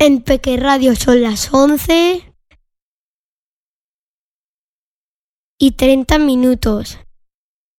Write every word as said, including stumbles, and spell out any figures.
En Peque Radio son las once y treinta minutos.